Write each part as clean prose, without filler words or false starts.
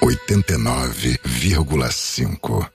89,5.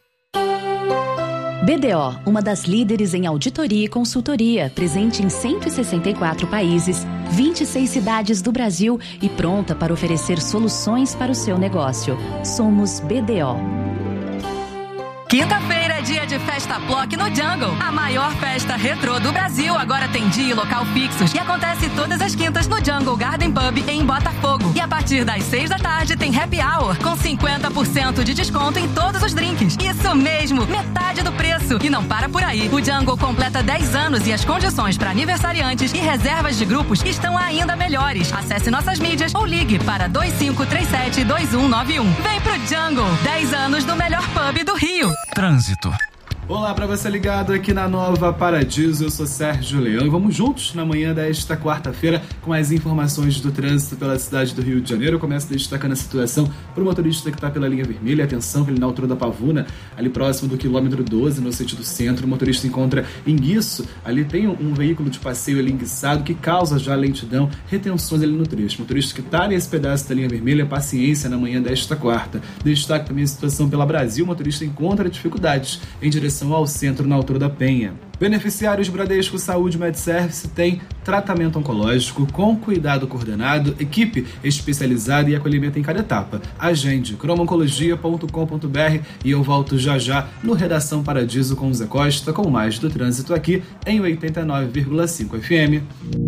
BDO, uma das líderes em auditoria e consultoria, presente em 164 países, 26 cidades do Brasil e pronta para oferecer soluções para o seu negócio. Somos BDO. Quinta-feira é dia de Festa Plock no Jungle. A maior festa retrô do Brasil agora tem dia e local fixos e acontece todas as quintas no Jungle Garden Pub em Botafogo. E a partir das 6 da tarde tem Happy Hour com 50% de desconto em todos os drinks. Isso mesmo, metade do preço. E não para por aí. O Jungle completa 10 anos e as condições para aniversariantes e reservas de grupos estão ainda melhores. Acesse nossas mídias ou ligue para 2537-2191. Vem pro Jungle. 10 anos do melhor pub do Rio. Trânsito. Olá para você ligado aqui na Nova Paradiso, eu sou Sérgio Leão e vamos juntos na manhã desta quarta-feira com as informações do trânsito pela cidade do Rio de Janeiro. Eu começo destacando a situação para o motorista que está pela linha vermelha. Atenção que ele na altura da Pavuna, ali próximo do quilômetro 12, no sentido centro, o motorista encontra enguiço. Ali tem um veículo de passeio ali enguiçado que causa já lentidão, retenções ali no trecho. O motorista que está nesse pedaço da linha vermelha, paciência na manhã desta quarta. Destaque também a situação pela Brasil, o motorista encontra dificuldades em direção ao centro na altura da Penha. Beneficiários Bradesco Saúde MedService tem tratamento oncológico com cuidado coordenado, equipe especializada e acolhimento em cada etapa. Agende cromoncologia.com.br e eu volto já no Redação Paradiso com o Zé Costa com mais do trânsito aqui em 89,5 FM.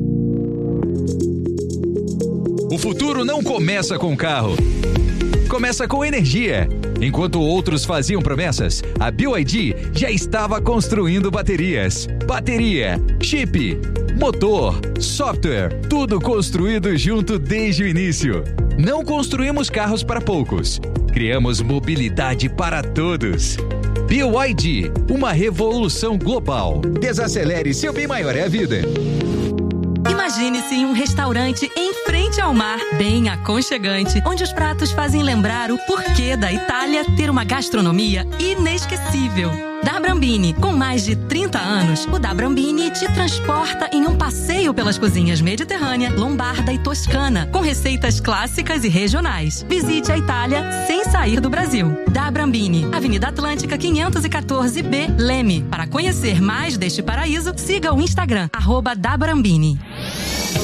O futuro não começa com carro. Começa com energia. Enquanto outros faziam promessas, a BYD já estava construindo baterias. Bateria, chip, motor, software, tudo construído junto desde o início. Não construímos carros para poucos. Criamos mobilidade para todos. BYD, uma revolução global. Desacelere, seu bem maior é a vida. Imagine-se em um restaurante em frente ao mar, bem aconchegante, onde os pratos fazem lembrar o porquê da Itália ter uma gastronomia inesquecível. Da Brambini, com mais de 30 anos, o Da Brambini te transporta em um passeio pelas cozinhas mediterrânea, lombarda e toscana, com receitas clássicas e regionais. Visite a Itália sem sair do Brasil. Da Brambini, Avenida Atlântica 514B, Leme. Para conhecer mais deste paraíso, siga o Instagram, @dabrambini.